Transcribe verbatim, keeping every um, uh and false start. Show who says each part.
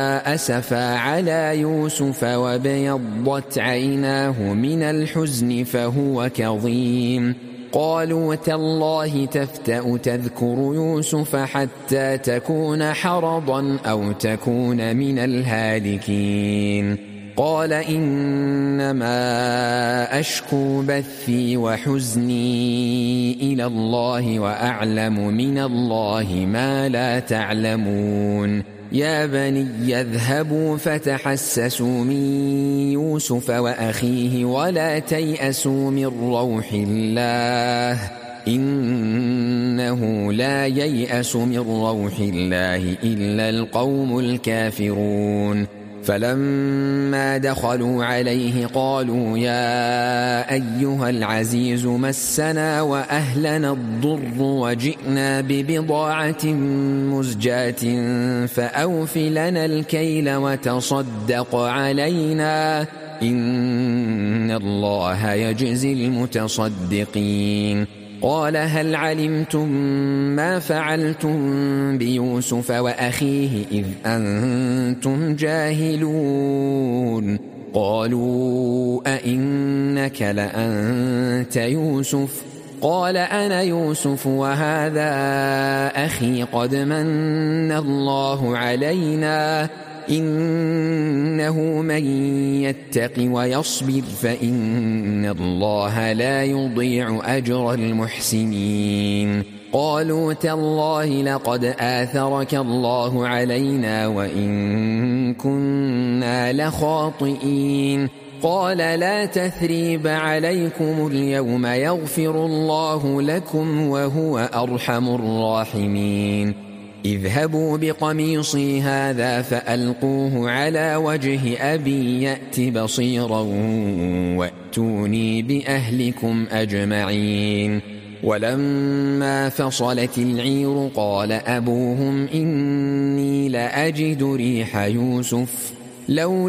Speaker 1: أسفا على يوسف وابيضت عيناه من الحزن فهو كظيم قالوا تالله تفتأ تذكر يوسف حتى تكون حرضا أو تكون من الهالكين قال إنما أشكو بثي وحزني إلى الله وأعلم من الله ما لا تعلمون يا بني اذهبوا فتحسسوا من يوسف وأخيه ولا تيأسوا من روح الله إنه لا ييأس من روح الله إلا القوم الكافرون فلما دخلوا عليه قالوا يا أيها العزيز مسنا وأهلنا الضر وجئنا ببضاعة مزجاة فأوف لنا الكيل وتصدق علينا إن الله يجزي المتصدقين قال هل علمتم ما فعلتم بيوسف وأخيه إذ أنتم جاهلون قالوا أئنك لأنت يوسف قال أنا يوسف وهذا أخي قد من الله علينا إنه من يتق ويصبر فإن الله لا يضيع أجر المحسنين قالوا تالله لقد آثرك الله علينا وإن كنا لخاطئين قال لا تثريب عليكم اليوم يغفر الله لكم وهو أرحم الراحمين اذهبوا بقميصي هذا فألقوه على وجه أبي يأت بصيرا وأتوني بأهلكم أجمعين ولما فصلت العير قال أبوهم إني لأجد ريح يوسف لولا